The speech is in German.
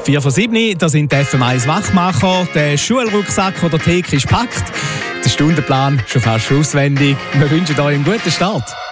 4 vor 7, da sind die FM1 Wachmacher. Der Schulrucksack oder Theke ist gepackt. Der Stundenplan schon fast auswendig. Wir wünschen euch einen guten Start.